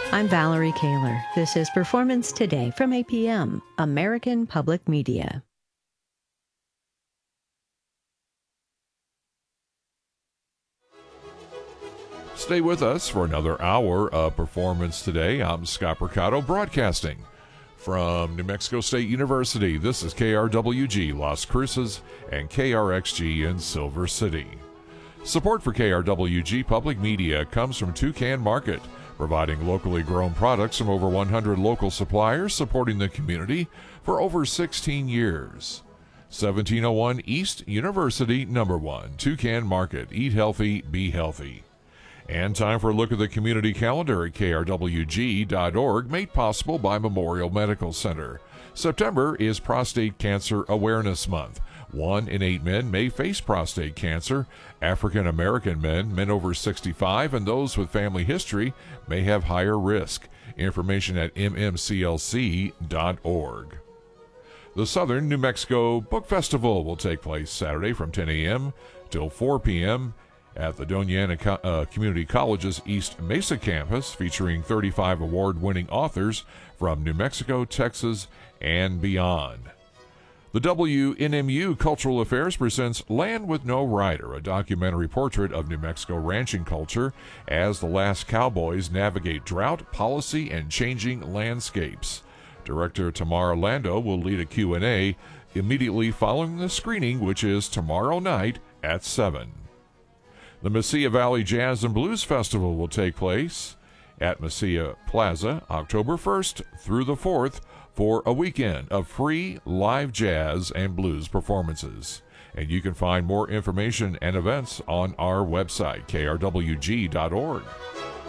I'm Valerie Kaler. This is Performance Today from APM, American Public Media. Stay with us for another hour of Performance Today. I'm Scott Percato, broadcasting from New Mexico State University. This is KRWG Las Cruces and KRXG in Silver City. Support for KRWG Public Media comes from Toucan Market, providing locally grown products from over 100 local suppliers, supporting the community for over 16 years. 1701 East University, number 1, Toucan Market. Eat healthy, be healthy. And time for a look at the community calendar at krwg.org, made possible by Memorial Medical Center. September is Prostate Cancer Awareness Month. 1 in 8 men may face prostate cancer. African American men, men over 65, and those with family history may have higher risk. Information at mmclc.org. The Southern New Mexico Book Festival will take place Saturday from 10 a.m. till 4 p.m. at the Doña Ana Community College's East Mesa campus, featuring 35 award-winning authors from New Mexico, Texas, and beyond. The WNMU Cultural Affairs presents Land with No Rider, a documentary portrait of New Mexico ranching culture as the last cowboys navigate drought, policy, and changing landscapes. Director Tamara Lando will lead a Q&A immediately following the screening, which is tomorrow night at 7. The Mesilla Valley Jazz and Blues Festival will take place at Mesilla Plaza October 1st through the 4th for a weekend of free live jazz and blues performances. And you can find more information and events on our website, krwg.org.